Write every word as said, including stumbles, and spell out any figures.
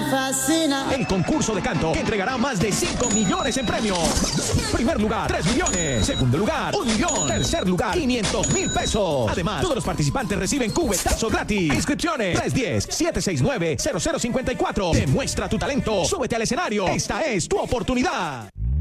fascina. El concurso de canto que entregará más de cinco millones en premios. Primer lugar, tres millones. Segundo lugar, un millón. Tercer lugar, quinientos mil pesos. Además, todos los participantes reciben cubetazo gratis. Inscripciones tres uno cero, siete seis nueve, cero cero cinco cuatro. Demuestra tu talento. Súbete al escenario. Esta es tu oportunidad.